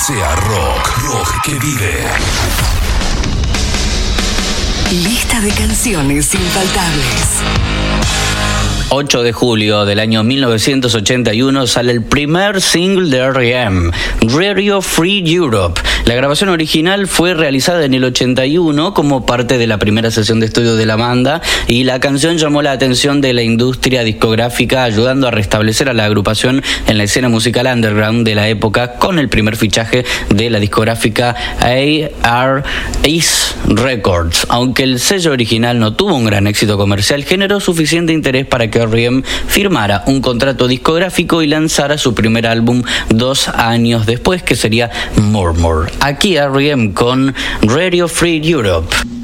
sea rock que vive. Lista de canciones infaltables. 8 de julio del año 1981 sale el primer single de R.E.M., Radio Free Europe. La grabación original fue realizada en el 81 como parte de la primera sesión de estudio de la banda y la canción llamó la atención de la industria discográfica, ayudando a restablecer a la agrupación en la escena musical underground de la época con el primer fichaje de la discográfica A.R.Ace Records. Aunque el sello original no tuvo un gran éxito comercial, generó suficiente interés para que R.E.M. firmara un contrato discográfico y lanzara su primer álbum 2 años después, que sería Murmur. Aquí R.E.M. con Radio Free Europe.